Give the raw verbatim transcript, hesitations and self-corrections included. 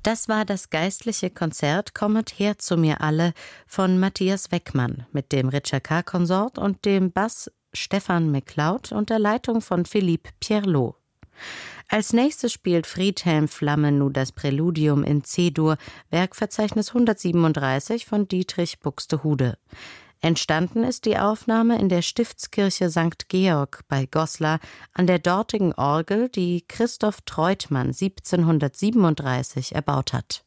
Das war das geistliche Konzert »Kommet her zu mir alle« von Matthias Weckmann mit dem Ricercar-Konsort und dem Bass Stefan McLeod und der Leitung von Philippe Pierlot. Als nächstes spielt Friedhelm Flamme nun das Präludium in C-Dur, Werkverzeichnis hundertsiebenunddreißig von Dietrich Buxtehude. Entstanden ist die Aufnahme in der Stiftskirche Sankt Georg bei Goslar an der dortigen Orgel, die Christoph Treutmann siebzehnhundertsiebenunddreißig erbaut hat.